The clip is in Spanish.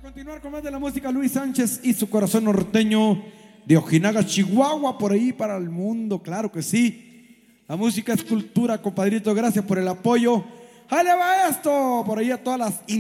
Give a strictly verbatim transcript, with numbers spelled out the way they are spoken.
Continuar con más de la música, Luis Sánchez y su corazón norteño de Ojinaga, Chihuahua, por ahí para el mundo, claro que sí. La música es cultura, compadrito, gracias por el apoyo. ¡Jale va esto! Por ahí a todas las